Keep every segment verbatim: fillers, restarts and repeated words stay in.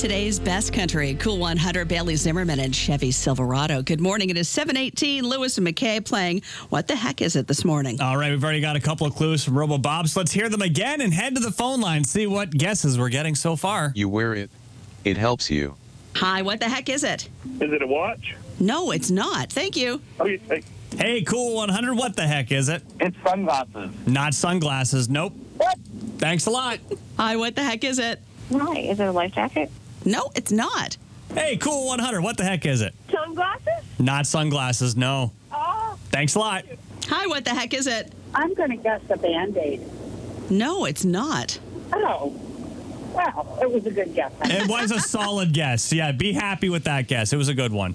Today's best country, Cool one hundred, Bailey Zimmerman and Chevy Silverado. Good morning. It is seven eighteen. Lewis and McKay playing What the Heck Is It this morning? All right, we've already got a couple of clues from Robo Bob, so let's hear them again and head to the phone line, see what guesses we're getting so far. You wear it. It helps you. Hi, what the heck is it? Is it a watch? No, it's not. Thank you. Oh, you say Hey, Cool one hundred, what the heck is it? it's sunglasses. Not sunglasses. Nope. What? Thanks a lot. Hi, what the heck is it? Hi, is it a life jacket? No, it's not. Hey, Cool one hundred, what the heck is it? Sunglasses? Not sunglasses. No. Oh, Thanks a lot. Hi, what the heck is it? I'm going to guess a Band-Aid. No, it's not. Oh, well, it was a good guess. It was a solid guess. Yeah, be happy with that guess. It was a good one.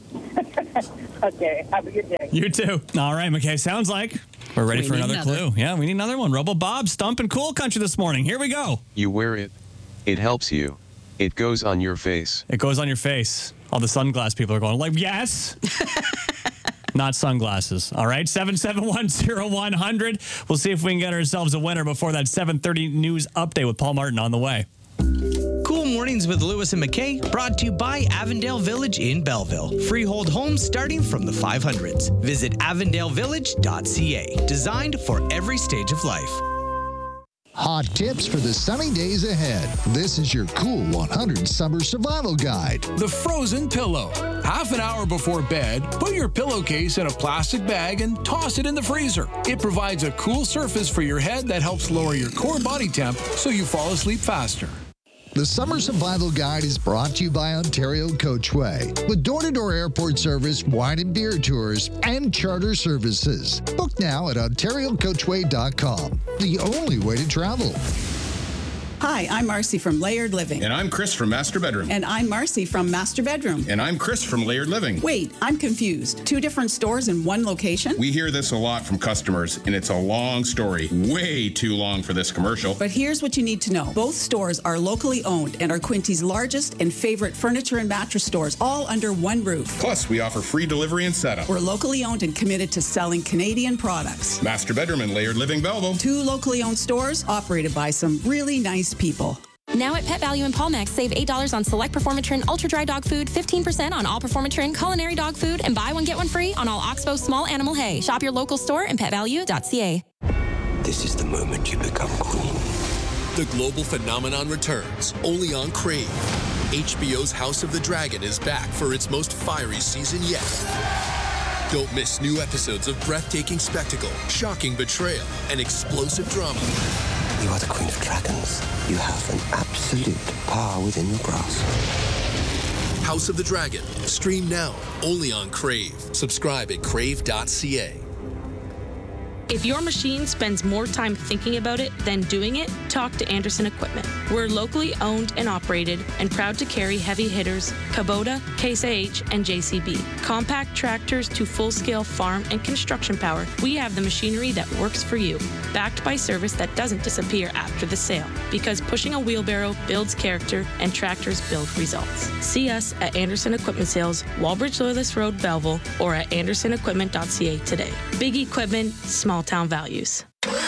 Okay, have a good day. You too. All right, McKay, sounds like we're ready We for need another, another. clue. Yeah, we need another one. Robo Bob, Stumpin' Cool Country this morning. Here we go. You wear it. It helps you. It goes on your face. It goes on your face. All the sunglass people are going like, yes. Not sunglasses. All right, seven seven one zero one hundred. We'll see if we can get ourselves a winner before that seven thirty news update with Paul Martin on the way. Cool Mornings with Lewis and McKay, brought to you by Avondale Village in Belleville. Freehold homes starting from the five hundreds. Visit avondale village dot c a. Designed for every stage of life. Hot tips for the sunny days ahead. This is your Cool one hundred Summer Survival Guide. The frozen pillow. Half an hour before bed, put your pillowcase in a plastic bag and toss it in the freezer. It provides a cool surface for your head that helps lower your core body temp so you fall asleep faster. The Summer Survival Guide is brought to you by Ontario Coachway, with door-to-door airport service, wine and beer tours, and charter services. Book now at ontario coachway dot com, the only way to travel. Hi, I'm Marcy from Layered Living. And I'm Chris from Master Bedroom. And I'm Marcy from Master Bedroom. And I'm Chris from Layered Living. Wait, I'm confused. Two different stores in one location? We hear this a lot from customers, and it's a long story. Way too long for this commercial. But here's what you need to know. Both stores are locally owned and are Quinty's largest and favorite furniture and mattress stores, all under one roof. Plus, we offer free delivery and setup. We're locally owned and committed to selling Canadian products. Master Bedroom and Layered Living Belleville. Two locally owned stores operated by some really nice people. Now at Pet Value and Palmex, save eight dollars on select Performatrin Ultra Dry Dog Food, fifteen percent on all Performatrin Culinary Dog Food, and buy one, get one free on all Oxbow Small Animal Hay. Shop your local store and pet value dot c a. This is the moment you become queen. The global phenomenon returns, only on Crave. H B O's House of the Dragon is back for its most fiery season yet. Don't miss new episodes of breathtaking spectacle, shocking betrayal, and explosive drama. You are the queen of dragons. You have an absolute power within your grasp. House of the Dragon. Stream now, only on Crave. Subscribe at crave dot c a. If your machine spends more time thinking about it than doing it, talk to Anderson Equipment. We're locally owned and operated and proud to carry heavy hitters, Kubota, Case I H, and J C B. Compact tractors to full-scale farm and construction power, we have the machinery that works for you. Backed by service that doesn't disappear after the sale, because pushing a wheelbarrow builds character and tractors build results. See us at Anderson Equipment Sales, Walbridge Loyalist Road, Belleville, or at anderson equipment dot c a today. Big equipment, small town values.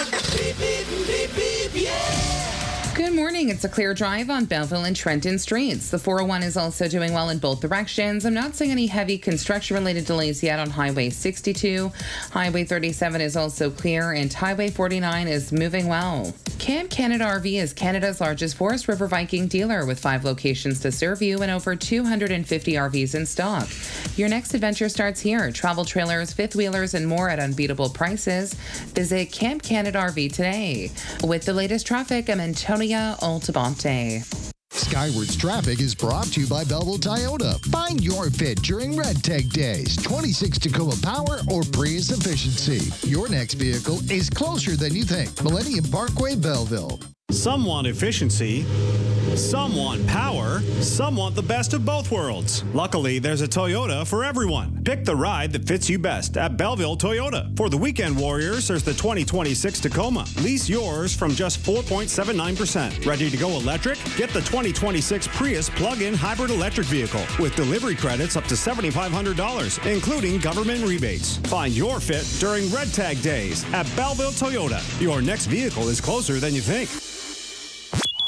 Good morning. It's a clear drive on Belleville and Trenton streets. The four oh one is also doing well in both directions. I'm not seeing any heavy construction-related delays yet on Highway sixty-two. Highway thirty-seven is also clear, and Highway forty-nine is moving well. Camp Canada R V is Canada's largest Forest River Viking dealer with five locations to serve you and over two hundred fifty R Vs in stock. Your next adventure starts here. Travel trailers, fifth wheelers, and more at unbeatable prices. Visit Camp Canada R V today. With the latest traffic, I'm Antonia Altabonte. Skywards Traffic is brought to you by Belleville Toyota. Find your fit during Red Tag Days. twenty-six Tacoma Power or Prius Efficiency. Your next vehicle is closer than you think. Millennium Parkway, Belleville. Some want efficiency, some want power, some want the best of both worlds. Luckily, there's a Toyota for everyone. Pick the ride that fits you best at Belleville Toyota. For the weekend warriors, there's the twenty twenty-six Tacoma. Lease yours from just four point seven nine percent. Ready to go electric? Get the twenty twenty-six Prius plug-in hybrid electric vehicle with delivery credits up to seven thousand five hundred dollars, including government rebates. Find your fit during Red Tag Days at Belleville Toyota. Your next vehicle is closer than you think.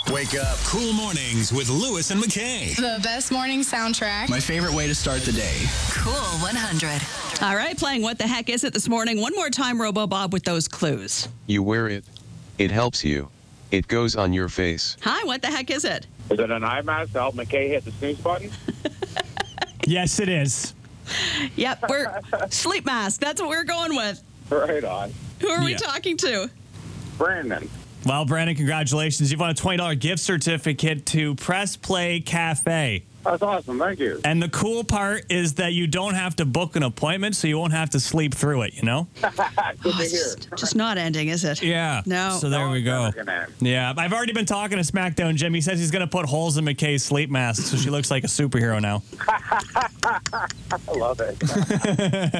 Wake up. Cool mornings with Lewis and McKay. The best morning soundtrack. My favorite way to start the day. Cool one hundred. All right, playing What the Heck Is It this morning. One more time, Robo Bob, with those clues. You wear it. It helps you. It goes on your face. Hi, what the heck is it? Is it an eye mask to help McKay hit the snooze button? Yes, it is. Yep, we're sleep mask. That's what we're going with. Right on. Who are we Yeah. talking to? Brandon. Well, Brandon, congratulations. You've won a twenty dollars gift certificate to Press Play Cafe. That's awesome. Thank you. And the cool part is that you don't have to book an appointment, so you won't have to sleep through it, you know? Good to hear. Just, just not ending, is it? Yeah. No. So there No, we it's go. never gonna end. Yeah. I've already been talking to SmackDown Jim. He says he's going to put holes in McKay's sleep mask, so she looks like a superhero now. I love it.